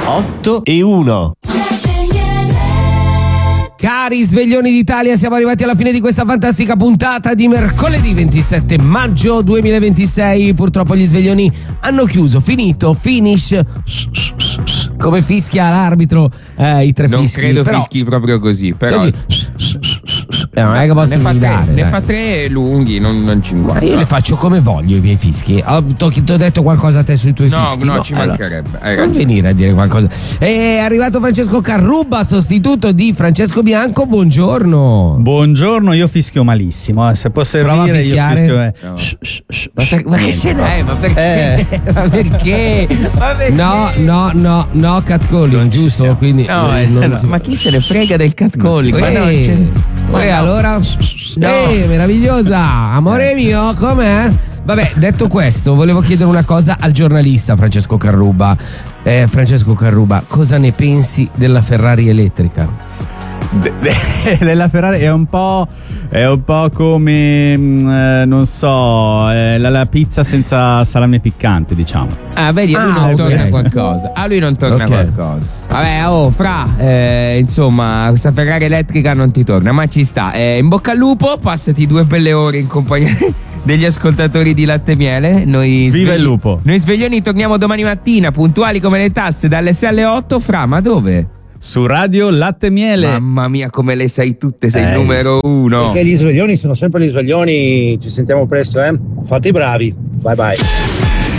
8:01. Cari sveglioni d'Italia, siamo arrivati alla fine di questa fantastica puntata di mercoledì 27 maggio 2026. Purtroppo gli sveglioni hanno chiuso, finito, finish. Come fischia l'arbitro, i tre non fischi. credo però, fischi proprio così, però così. Non è che posso ne fa tre lunghi, non 50. Io le faccio come voglio i miei fischi. Ti ho detto qualcosa a te sui tuoi fischi? No, ci mancherebbe. Non venire a dire qualcosa. È arrivato Francesco Carrubba, sostituto di Francesco Bianco. Buongiorno. Buongiorno, io fischio malissimo. Se può servire, io fischio. No. Ma che ce n'è? Ma perché? Ma perché? No, catcalling, giusto? Quindi ma chi se ne frega del catcalling? Allora, meravigliosa, amore mio, com'è? Vabbè, detto questo, volevo chiedere una cosa al giornalista Francesco Carrubba. Francesco Carrubba, cosa ne pensi della Ferrari elettrica? Della Ferrari è un po' come non so, la pizza senza salame piccante, diciamo. Vedi, a lui non torna qualcosa. A lui non torna qualcosa. Vabbè, insomma, questa Ferrari elettrica non ti torna, ma ci sta. In bocca al lupo, passati 2 belle ore in compagnia degli ascoltatori di Latte e Miele. Viva il lupo. Noi sveglioni torniamo domani mattina, puntuali come le tasse, dalle 6 alle 8. Fra, ma dove? Su Radio Latte e Miele. Mamma mia, come le sai tutte, sei il numero 1. Perché gli sveglioni sono sempre gli sveglioni. Ci sentiamo presto, Fate i bravi. Bye bye.